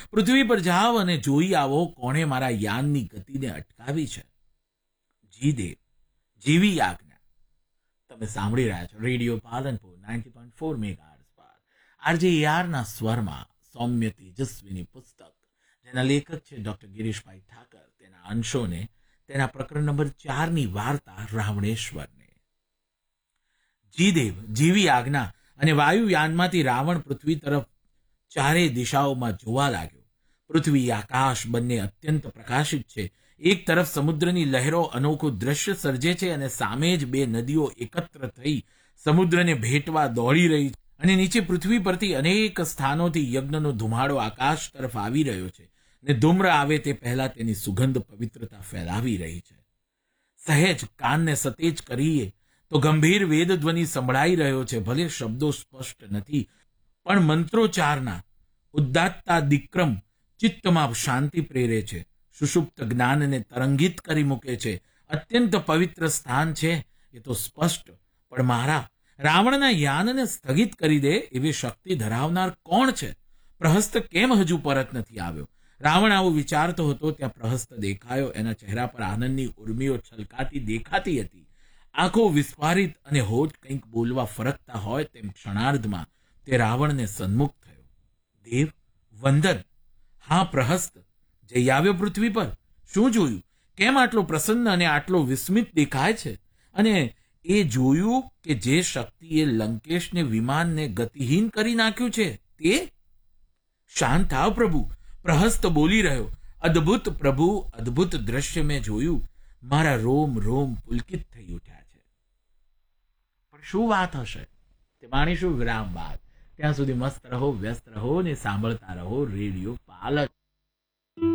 પૃથ્વી પર જાઓ અને જોઈ આવો કોણે મારા યાનની ગતિને અટકાવી છે. જી દેવ, જીવી આજ્ઞા. તમે સાંભળી રહ્યા છો રેડિયો પાલનપુર 90.4 મેગાહર્ટ્ઝ પર આરજે ના સ્વરમાં સૌમ્ય તેજસ્વીની પુસ્તક, જેના લેખક છે ડોક્ટર ગિરીશભાઈ ઠાકર. તેના અંશોને તેના પ્રકરણ નંબર 4ની વાર્તા રાવણેશ્વરને. જીદેવ, જીવી આજ્ઞા અને વાયુયાનમાંથી રાવણ પૃથ્વી તરફ ચારે દિશાઓમાં જોવા લાગ્યો. પૃથ્વી આકાશ બંને અત્યંત પ્રકાશિત છે. એક તરફ સમુદ્રની લહેરો અનોખું દ્રશ્ય સર્જે છે અને સામે જ બે નદીઓ એકત્ર થઈ સમુદ્રને ભેટવા દોડી રહી છે અને નીચે પૃથ્વી પરથી અનેક સ્થાનોથી યજ્ઞનો ધુમાડો આકાશ તરફ આવી રહ્યો છે ને ધૂમ્ર આવે તે પહેલા તેની સુગંધ પવિત્રતા ફેલાવી રહી છે. સહેજ કાનને સતેજ કરીએ તો ગંભીર વેદ ધ્વનિ સંભળાઈ રહ્યો છે. ભલે શબ્દો સ્પષ્ટ નથી, પણ મંત્રોચ્ચારના ઉદ્દાત્તા દિક્રમ ચિત્તમાં શાંતિ પ્રેરે છે. સુષુપ્ત જ્ઞાનને તરંગિત કરી મૂકે છે. અત્યંત પવિત્ર સ્થાન છે એ તો સ્પષ્ટ, પણ મારા રાવણના યાનને સ્થગિત કરી દે એવી શક્તિ ધરાવનાર કોણ છે? પ્રહસ્ત કેમ હજુ પરત નથી આવ્યો? રાવણ આવું વિચારતો હતો ત્યાં પ્રહસ્ત દેખાયો. એના ચહેરા પર આનંદની ઉર્મિઓ છલકાતી દેખાતી હતી. આંખો વિસ્ફારિત અને હોઠ કંઈક બોલવા ફરકતા હોય તેમ ક્ષણાર્ધમાં તે રાવણને સન્મુખ થયો. દેવ, વંદન. હા પ્રહસ્ત, જઈ આવ્યો પૃથ્વી પર? શું જોયું? કેમ આટલો પ્રસન્ન અને આટલો વિસ્મિત દેખાય છે? અને એ જોયું કે જે શક્તિએ લંકેશને વિમાનને ગતિહીન કરી નાખ્યું છે તે? શાંત થાવ પ્રભુ, પ્રહસ્ત બોલી રહ્યો. અદ્ભુત પ્રભુ, અદ્ભુત દ્રશ્ય મેં જોયું. મારા રોમ રોમ પુલકિત થઈ ઉઠ્યા છે. પણ શું વાત હશે તે માણીશું વિરામ બાદ. ત્યાં સુધી મસ્ત રહો, વ્યસ્ત રહો ને સાંભળતા રહો રેડિયો પાલક.